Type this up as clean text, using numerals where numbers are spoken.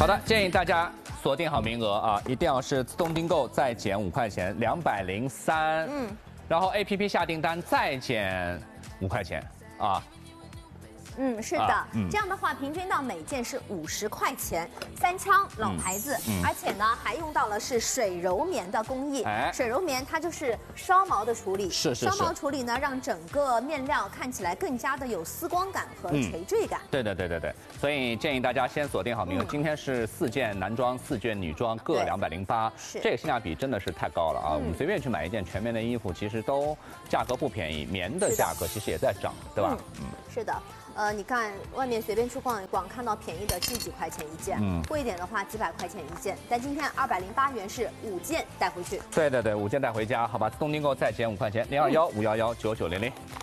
好的，建议大家锁定好名额啊，一定要是自动订购再减5块钱，203。然后 APP 下订单再减5块钱啊。 是的，这样的话平均到每件是50块钱，3枪老牌子，而且呢还用到了是水柔棉的工艺。水柔棉它就是烧毛的处理，烧毛处理呢让整个面料看起来更加的有丝光感和垂坠感。 对，所以建议大家先锁定好名额。今天是4件男装、4件女装，各208，这个性价比真的是太高了啊！我们随便去买一件全棉的衣服，其实都价格不便宜，棉的价格其实也在涨，对吧？ 是的。你看外面随便去逛一逛，看到便宜的10几块钱一件，贵一点的话几百块钱一件。但今天208元是5件带回去。对，5件带回家，好吧？自动订购再减5块钱，021-511-9900。